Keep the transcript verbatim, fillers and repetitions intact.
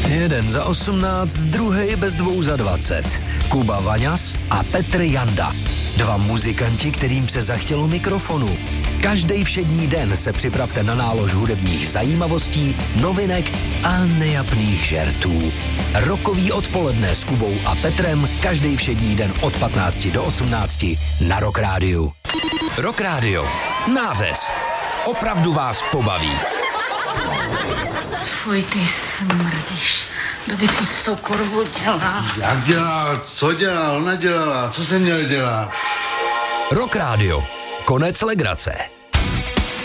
Jeden za osmnáct, druhý bez dvou za dvacet. Kuba Vaňas a Petr Janda. Dva muzikanti, kterým se zachtělo mikrofonu. Každý všední den se připravte na nálož hudebních zajímavostí, novinek a nejapných žertů. Rokový odpoledne s Kubou a Petrem každý všední den od patnácti do osmnácti na Rock Rádiu. Rock Rádio. Nářez. Opravdu vás pobaví. Fuj, ty smrdíš. Kdo co s tou korvou dělá? Jak dělá? Co dělá? Ona dělala. Co se měl dělat? Rock Rádio. Konec legrace.